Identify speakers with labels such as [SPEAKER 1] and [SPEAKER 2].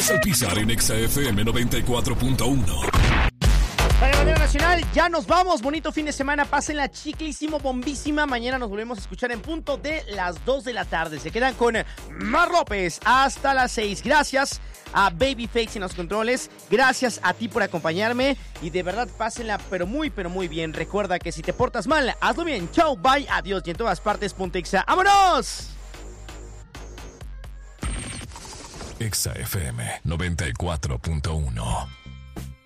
[SPEAKER 1] Manos al pisar en Exa FM 94.1.
[SPEAKER 2] Para la bandera nacional, ya nos vamos. Bonito fin de semana. Pásenla chiclísimo, bombísima. Mañana nos volvemos a escuchar en punto de las 2 de la tarde. Se quedan con Mar López hasta las 6. Gracias a Babyface en los controles. Gracias a ti por acompañarme. Y de verdad, pásenla pero muy bien. Recuerda que si te portas mal, hazlo bien. Chao, bye, adiós. Y en todas partes, .exa. ¡Vámonos!
[SPEAKER 1] Exa FM 94.1.